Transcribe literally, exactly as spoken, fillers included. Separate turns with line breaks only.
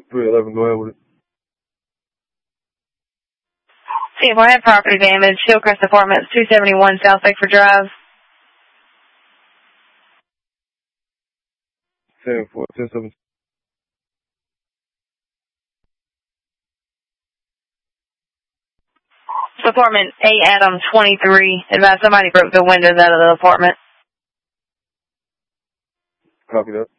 three eleven, go ahead with it.
ten four had property damage, Hillcrest Apartments, two seventy-one South Bickford Drive.
ten four, ten seven.
Apartment eight Adam twenty-three. Advised somebody broke the windows out of the apartment.
Copy that.